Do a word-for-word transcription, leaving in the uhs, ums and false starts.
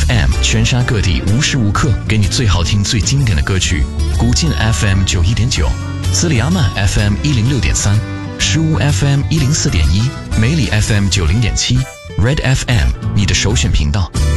F M 全沙各地无时无刻给你最好听最经典的歌曲。古晋 F M 九一点九，斯里阿曼 F M 一零六点三，石屋 F M 一零四点一，梅里 F M 九零点七 ，Red F M 你的首选频道。